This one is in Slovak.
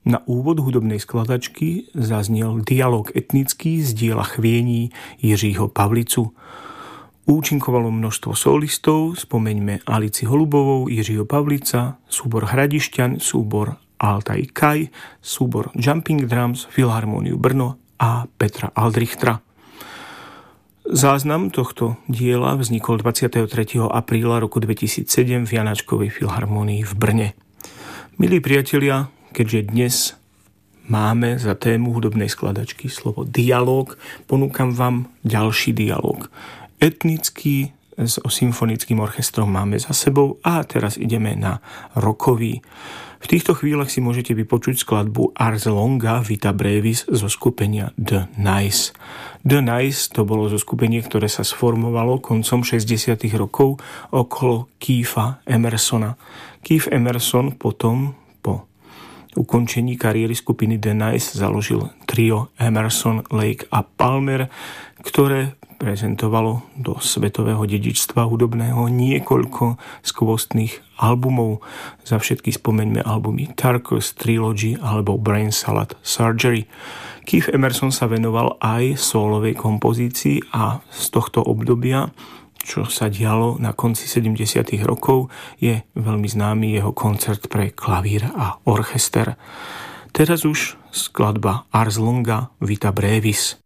Na úvod hudobnej skladačky zaznel dialog etnický z diela Chviení Jiřího Pavlicu. Účinkovalo množstvo solistov, spomeňme Alici Holubovou, Jiřího Pavlica, súbor Hradišťan, súbor Altaj Kaj, súbor Jumping Drums, Filharmóniu Brno a Petra Aldrichtera. Záznam tohto diela vznikol 23. apríla roku 2007 v Janáčkovej filharmónii v Brne. Milí priatelia, keďže dnes máme za tému hudobnej skladačky slovo dialóg, ponúkam vám ďalší dialóg. Etnický s symfonickým orchestrom máme za sebou a teraz ideme na rockový. V týchto chvíľach si môžete vypočuť skladbu Ars Longa Vita Brevis zo skupenia The Nice. The Nice to bolo zoskupenie, ktoré sa sformovalo koncom 60. rokov okolo Keitha Emersona. Keith Emerson potom po ukončení kariéry skupiny The Nice založil trio Emerson, Lake a Palmer, ktoré prezentovalo do svetového dedičstva hudobného niekoľko skvostných albumov. Za všetky spomeňme albumy Tarkus Trilogy alebo Brain Salad Surgery. Keith Emerson sa venoval aj sólovej kompozícii a z tohto obdobia, čo sa dialo na konci 70. rokov, je veľmi známy jeho koncert pre klavír a orchester. Teraz už skladba Ars Longa Vita Brevis.